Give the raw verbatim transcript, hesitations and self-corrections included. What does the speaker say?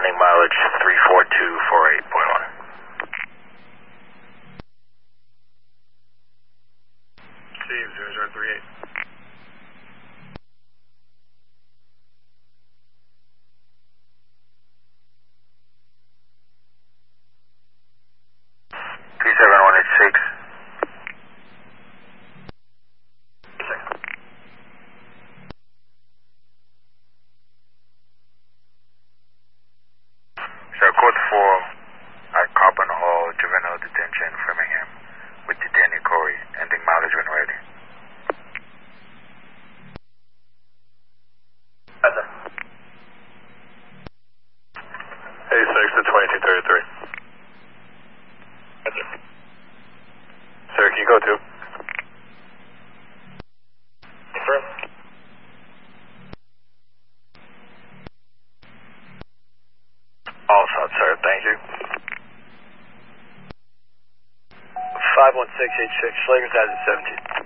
ending mileage three four two four eight point one. Steve, zero zero three eight. three seven one eight six. So code four at Carbon Hall, Juvenile Detention, Framingham, with detainee Corey, ending mileage when ready. A six to twenty-two thirty-three. Sir, can you go to? Confirm. All set, sir. Thank you. five one six eight six, Slager's out at seventeen.